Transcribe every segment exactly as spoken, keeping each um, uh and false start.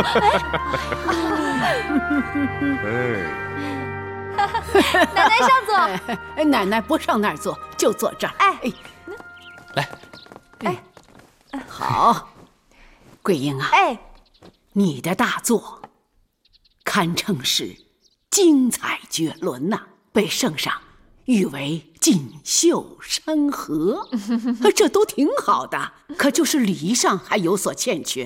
奶奶上座。 哎，奶奶不上那儿坐，就坐这儿。 哎， 来， 哎，好，桂英啊， 哎， 你的大作堪称是精彩绝伦呐、啊，被圣上誉为锦绣山河，这都挺好的，可就是礼仪上还有所欠缺。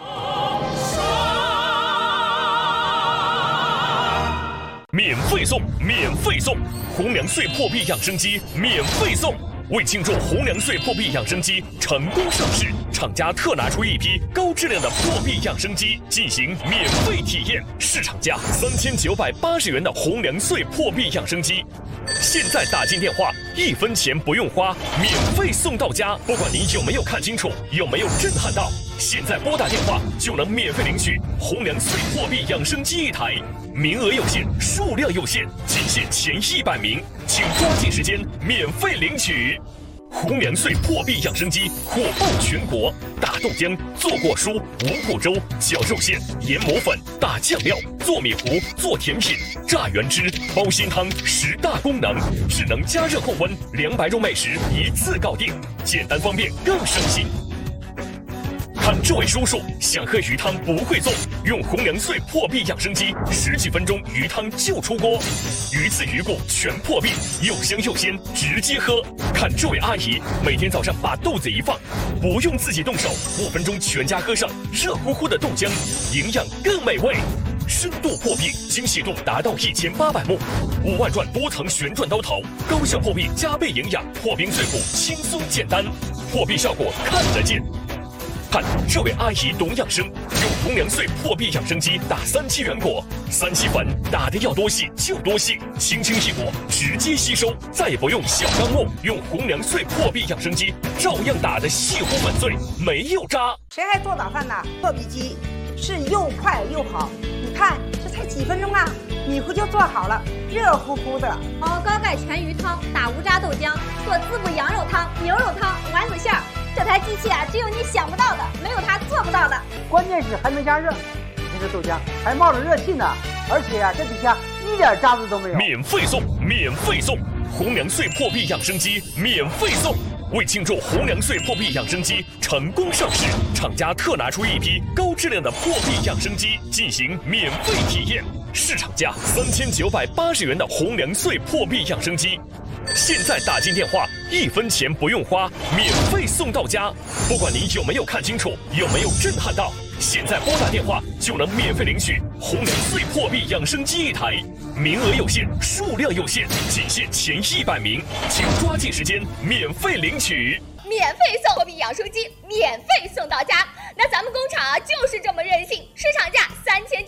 免费送，免费送，红粮岁破壁养生机免费送。为庆祝红粮岁破壁养生机成功上市，厂家特拿出一批高质量的破壁养生机进行免费体验，市场价三千九百八十元的红粮岁破壁养生机，现在打进电话，一分钱不用花，免费送到家。不管你有没有看清楚，有没有震撼到，现在拨打电话就能免费领取红粮岁破壁养生机一台。名额有限，数量有限，仅限前一百名，请抓紧时间免费领取。红粮岁破壁养生机火爆全国，打豆浆、做果蔬、五谷粥、绞肉馅、研磨粉、打酱料、做米糊、做甜品、榨原汁、煲鲜汤，十大功能，只能加热控温，两百种美食一次搞定，简单方便更省心。看这位叔叔想喝鱼汤不会做，用红粮岁破壁养生机，十几分钟鱼汤就出锅，鱼刺鱼骨全破壁，又香又鲜，直接喝。看这位阿姨每天早上把豆子一放，不用自己动手，五分钟全家喝上热乎乎的豆浆，营养更美味。深度破壁，精细度达到一千八百目，五万转多层旋转刀头，高效破壁加倍营养，破冰碎骨轻松简单，破壁效果看得见。看这位阿姨懂养生，用红粮岁破壁养生机打三七原果，三七粉打的要多细就多细，轻轻一裹直接吸收，再也不用小钢木，用红粮岁破壁养生机照样打得细乎粉碎，没有渣。 谁还做早饭呢？破壁机是又快又好，你看这才几分钟啊，米糊就做好了，热乎乎的。 熬高钙全鱼汤，打无渣豆浆，做滋补羊肉汤、牛肉汤、丸子馅儿。这台机器啊，只有你想不到的，没有它做不到的。 关键是还能加热，你看这豆浆还冒着热气呢，而且啊，这底下一点渣子都没有。 免费送，免费送，红粮岁破壁养生机免费送。为庆祝红粮岁破壁养生机成功上市，厂家特拿出一批高质量的破壁养生机进行免费体验，市场价三千九百八十元的红粮岁破壁养生机。现在打进电话，一分钱不用花，免费送到家。不管你有没有看清楚，有没有震撼到，现在拨打电话就能免费领取红粮岁破壁养生机一台。名额有限，数量有限，仅限前一百名，请抓紧时间免费领取。 免费送破壁养生机，免费送到家。那咱们工厂啊，就是这么任性，市场价三千。